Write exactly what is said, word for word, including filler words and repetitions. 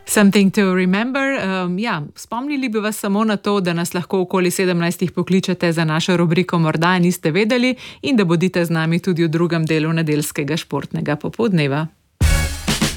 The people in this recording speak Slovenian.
Something to remember. Um, ja, spomnili bi vas samo na to, da nas lahko okoli sedemnajstih pokličete za našo rubriko Morda niste vedeli in da bodite z nami tudi v drugem delu nedeljskega športnega popoldneva.